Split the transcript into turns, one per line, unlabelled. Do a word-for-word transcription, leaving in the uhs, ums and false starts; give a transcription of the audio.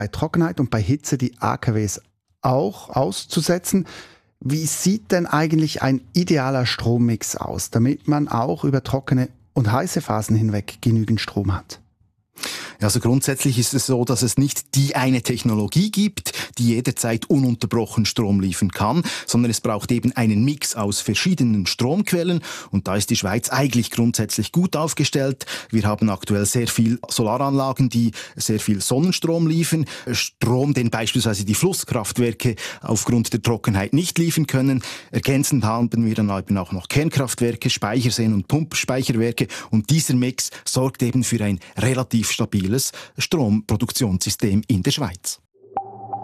bei Trockenheit und bei Hitze die A K Ws auch auszusetzen. Wie sieht denn eigentlich ein idealer Strommix aus, damit man auch über trockene und heiße Phasen hinweg genügend Strom hat?
Also grundsätzlich ist es so, dass es nicht die eine Technologie gibt, die jederzeit ununterbrochen Strom liefern kann, sondern es braucht eben einen Mix aus verschiedenen Stromquellen und da ist die Schweiz eigentlich grundsätzlich gut aufgestellt. Wir haben aktuell sehr viel Solaranlagen, die sehr viel Sonnenstrom liefern, Strom, den beispielsweise die Flusskraftwerke aufgrund der Trockenheit nicht liefern können. Ergänzend haben wir dann eben auch noch Kernkraftwerke, Speicherseen und Pumpspeicherwerke und dieser Mix sorgt eben für ein relativ stabiles Stromproduktionssystem in der Schweiz.